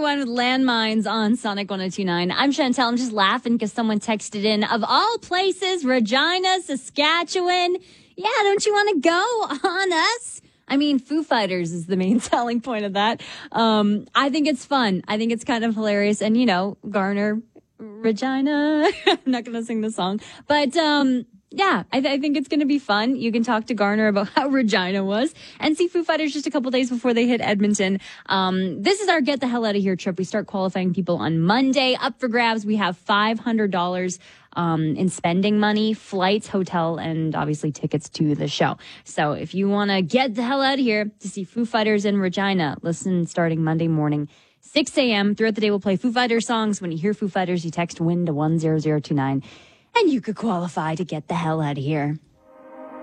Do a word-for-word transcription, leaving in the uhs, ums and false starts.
everyone with landmines on Sonic one oh two point nine. I'm Chantel. I'm just laughing because someone texted in, of all places, Regina, Saskatchewan. Yeah, don't you want to go on us? I mean, Foo Fighters is the main selling point of that. Um, I think it's fun. I think it's kind of hilarious. And, you know, Garner, Regina. I'm not going to sing the song. But, um... yeah, I, th- I think it's going to be fun. You can talk to Garner about how Regina was and see Foo Fighters just a couple days before they hit Edmonton. Um, this is our Get the Hell Out of Here trip. We start qualifying people on Monday. Up for grabs, we have five hundred dollars um, in spending money, flights, hotel, and obviously tickets to the show. So if you want to get the hell out of here to see Foo Fighters in Regina, listen starting Monday morning. six a.m. Throughout the day, we'll play Foo Fighters songs. When you hear Foo Fighters, you text WIN to one zero zero two nine. And you could qualify to get the hell out of here.